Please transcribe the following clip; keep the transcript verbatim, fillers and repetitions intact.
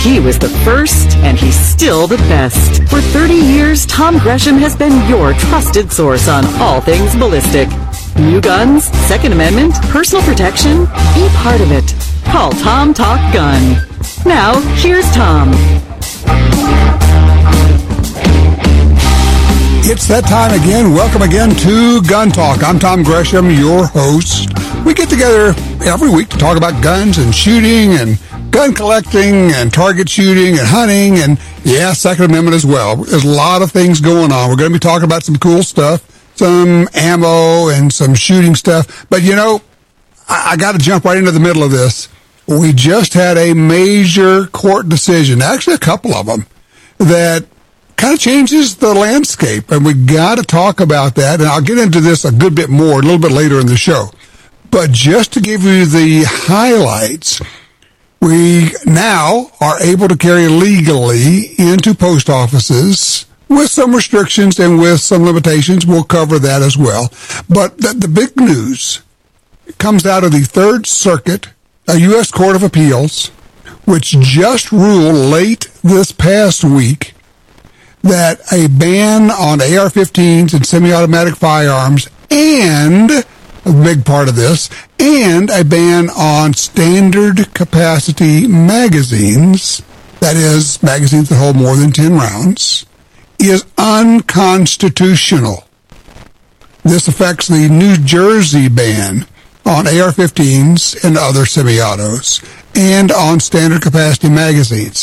He was the first, and he's still the best. For thirty years, Tom Gresham has been your trusted source on all things ballistic. New guns, Second Amendment, personal protection, be part of it. Call Tom Talk Gun. Now, here's Tom. It's that time again. Welcome again to Gun Talk. I'm Tom Gresham, your host. We get together every week to talk about guns and shooting and gun collecting and target shooting and hunting and, yeah, Second Amendment as well. There's a lot of things going on. We're going to be talking about some cool stuff, some ammo and some shooting stuff. But, you know, I, I got to jump right into the middle of this. We just had a major court decision, actually a couple of them, that kind of changes the landscape, and we got to talk about that, and I'll get into this a good bit more a little bit later in the show. But just to give you the highlights, we now are able to carry legally into post offices with some restrictions and with some limitations. We'll cover that as well. But the, the big news comes out of the Third Circuit, a U S Court of Appeals, which just ruled late this past week that a ban on A R fifteens and semi-automatic firearms and, a big part of this, and a ban on standard capacity magazines, that is, magazines that hold more than ten rounds, is unconstitutional. This affects the New Jersey ban on A R fifteens and other semi-autos and on standard capacity magazines.